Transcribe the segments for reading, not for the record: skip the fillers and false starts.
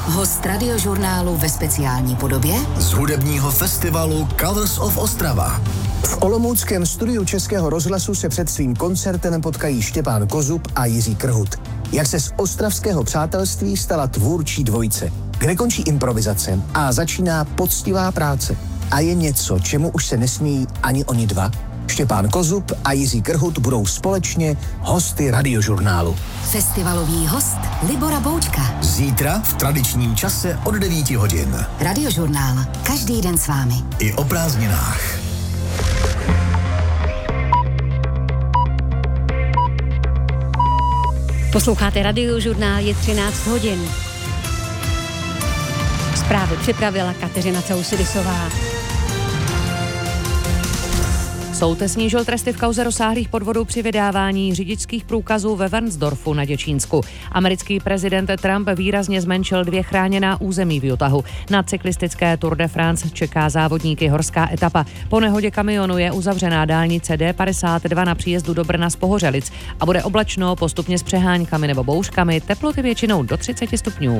Host Radiožurnálu ve speciální podobě z hudebního festivalu Colors of Ostrava. V olomouckém studiu Českého rozhlasu se před svým koncertem potkají Štěpán Kozub a Jiří Krhut. Jak se z ostravského přátelství stala tvůrčí dvojice, kde končí improvizace a začíná poctivá práce. A je něco, čemu už se nesmí ani oni dva. Štěpán Kozub a Jiří Krhut budou společně hosty Radiožurnálu. Festivalový host Libora Boučka. Zítra v tradičním čase od 9 hodin. Radiožurnál. Každý den s vámi. I o prázdninách. Posloucháte Radiožurnál, je 13 hodin. Zprávy připravila Kateřina Causidisová. Soud snížil tresty v kauze rozsáhlých podvodů při vydávání řidičských průkazů ve Varnsdorfu na Děčínsku. Americký prezident Trump výrazně zmenšil 2 chráněná území v Utahu. Na cyklistické Tour de France čeká závodníky horská etapa. Po nehodě kamionu je uzavřená dálnice D52 na příjezdu do Brna z Pohořelic a bude oblačno, postupně s přeháňkami nebo bouřkami, teploty většinou do 30 stupňů.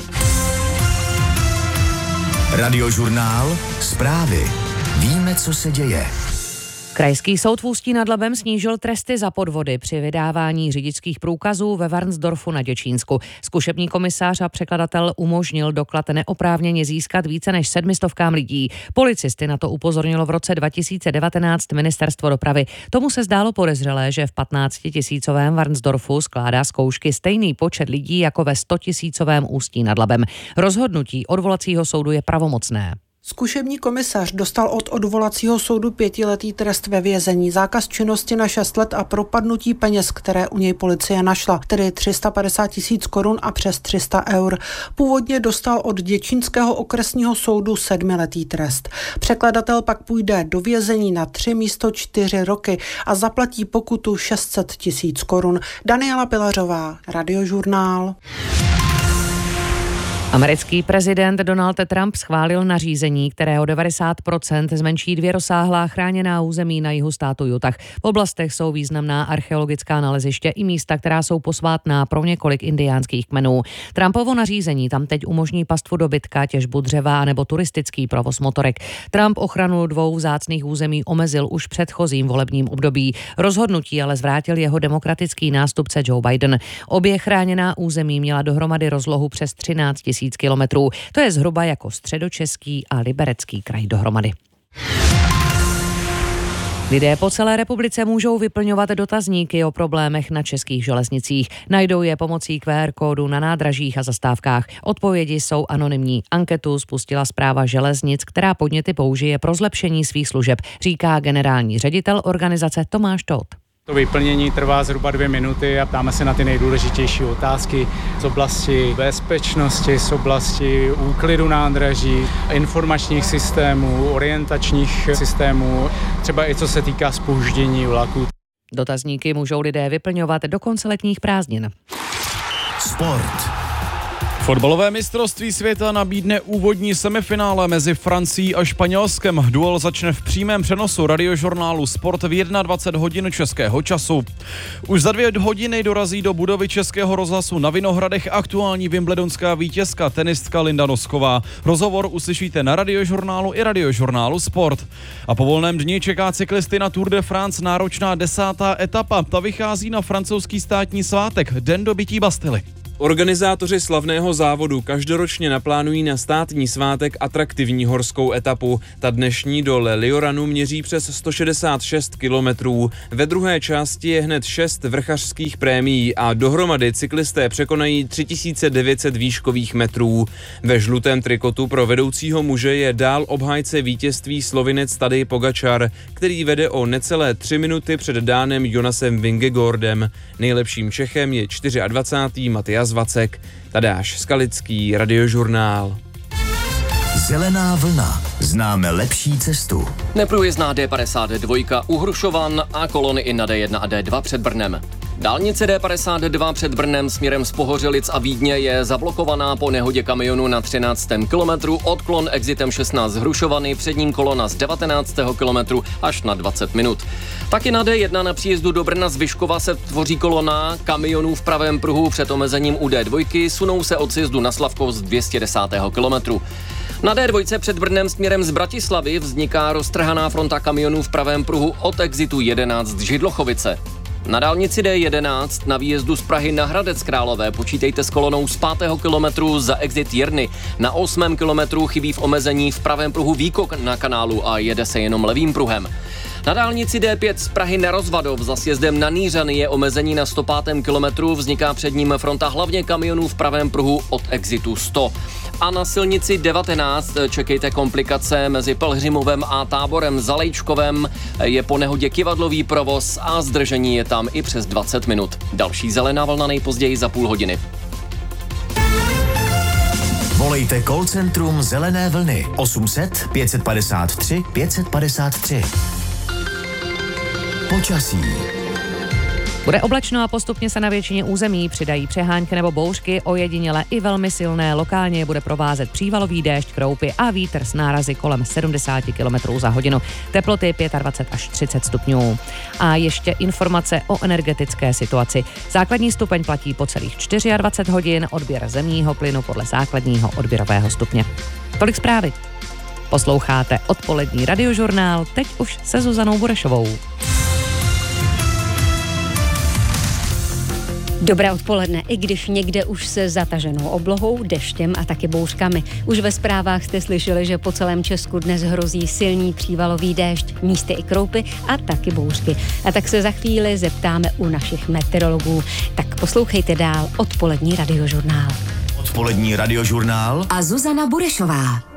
Radiožurnál, zprávy. Víme, co se děje. Krajský soud v Ústí nad Labem snížil tresty za podvody při vydávání řidičských průkazů ve Varnsdorfu na Děčínsku. Zkušební komisař a překladatel umožnil doklad neoprávněně získat více než 700 lidí. Policisty na to upozornilo v roce 2019 ministerstvo dopravy. Tomu se zdálo podezřelé, že v 15 000 Varnsdorfu skládá zkoušky stejný počet lidí jako ve 100 000 Ústí nad Labem. Rozhodnutí odvolacího soudu je pravomocné. Zkušební komisař dostal od odvolacího soudu 5letý trest ve vězení, zákaz činnosti na 6 let a propadnutí peněz, které u něj policie našla, tedy 350 000 korun a přes 300 eur. Původně dostal od Děčínského okresního soudu 7letý trest. Překladatel pak půjde do vězení na 3 místo 4 roky a zaplatí pokutu 600 000 korun. Daniela Pilařová, Radiožurnál. Americký prezident Donald Trump schválil nařízení, které o 90% zmenší 2 rozsáhlá chráněná území na jihu státu Utah. V oblastech jsou významná archeologická naleziště i místa, která jsou posvátná pro několik indiánských kmenů. Trumpovo nařízení tam teď umožní pastvu dobytka, těžbu dřeva nebo turistický provoz motorek. Trump ochranu 2 vzácných území omezil už v předchozím volebním období. Rozhodnutí ale zvrátil jeho demokratický nástupce Joe Biden. Obě chráněná území měla dohromady rozlohu přes 13 000 kilometrů. To je zhruba jako Středočeský a Liberecký kraj dohromady. Lidé po celé republice můžou vyplňovat dotazníky o problémech na českých železnicích. Najdou je pomocí QR kódu na nádražích a zastávkách. Odpovědi jsou anonymní. Anketu spustila Správa železnic, která podněty použije pro zlepšení svých služeb, říká generální ředitel organizace Tomáš Tóth. To vyplnění trvá zhruba 2 minuty a ptáme se na ty nejdůležitější otázky z oblasti bezpečnosti, z oblasti úklidu nádraží, informačních systémů, orientačních systémů, třeba i co se týká zpoždění vlaků. Dotazníky můžou lidé vyplňovat do konce letních prázdnin. Sport. Fotbalové mistrovství světa nabídne úvodní semifinále mezi Francií a Španělskem. Duel začne v přímém přenosu Radiožurnálu Sport v 21 hodin českého času. Už za 2 hodiny dorazí do budovy Českého rozhlasu na Vinohradech aktuální wimbledonská vítězka tenistka Linda Nosková. Rozhovor uslyšíte na Radiožurnálu i Radiožurnálu Sport. A po volném dni čeká cyklisty na Tour de France náročná 10. etapa. Ta vychází na francouzský státní svátek, den dobytí Bastily. Organizátoři slavného závodu každoročně naplánují na státní svátek atraktivní horskou etapu. Ta dnešní do Le Lioranu měří přes 166 kilometrů. Ve druhé části je hned 6 vrchařských prémií a dohromady cyklisté překonají 3900 výškových metrů. Ve žlutém trikotu pro vedoucího muže je dál obhájce vítězství Slovinec Tadej Pogačar, který vede o necelé 3 minuty před Dánem Jonasem Vingegaardem. Nejlepším Čechem je 24. Matyas Vacek. Tadáš Skalický, Radiožurnál. Zelená vlna. Známe lepší cestu. Neprůjezdná D52 u Hrušovan a kolony i na D1 a D2 před Brnem. Dálnice D52 před Brnem směrem z Pohořelic a Vídně je zablokovaná po nehodě kamionu na 13. kilometru, odklon exitem 16 Hrušovany, předním kolona z 19. kilometru až na 20 minut. Taky na D1 na příjezdu do Brna z Vyškova se tvoří kolona kamionů v pravém pruhu před omezením u D2, sunou se od sjezdu na Slavkov z 210. kilometru. Na D2 před Brnem směrem z Bratislavy vzniká roztrhaná fronta kamionů v pravém pruhu od exitu 11 Židlochovice. Na dálnici D11 na výjezdu z Prahy na Hradec Králové počítejte s kolonou z 5. kilometru za exit Jirny. Na 8. kilometru chybí v omezení v pravém pruhu výkok na kanálu a jede se jenom levým pruhem. Na dálnici D5 z Prahy na Rozvadov za sjezdem na Nýřany je omezení na 105. kilometru, vzniká před ním fronta hlavně kamionů v pravém pruhu od exitu 100. A na silnici 19 čekejte komplikace mezi Pelhřimovem a Táborem za Lejčkovem. Je po nehodě kyvadlový provoz a zdržení je tam i přes 20 minut. Další zelená vlna nejpozději za půl hodiny. Volejte call centrum Zelené vlny 800 553 553. Počasí. Bude oblačno a postupně se na většině území přidají přehánky nebo bouřky, ojediněle i velmi silné. Lokálně je bude provázet přívalový déšť, kroupy a vítr s nárazy kolem 70 km za hodinu. Teploty 25 až 30 stupňů. A ještě informace o energetické situaci. Základní stupeň platí po celých 24 hodin, odběr zemního plynu podle základního odběrového stupně. Tolik zprávy. Posloucháte odpolední radiožurnál, teď už se Zuzanou Burešovou. Dobré odpoledne, i když někde už se zataženou oblohou, deštěm a taky bouřkami. Už ve zprávách jste slyšeli, že po celém Česku dnes hrozí silný přívalový déšť, místy i kroupy a taky bouřky. A tak se za chvíli zeptáme u našich meteorologů. Tak poslouchejte dál odpolední radiožurnál. Odpolední radiožurnál a Zuzana Burešová.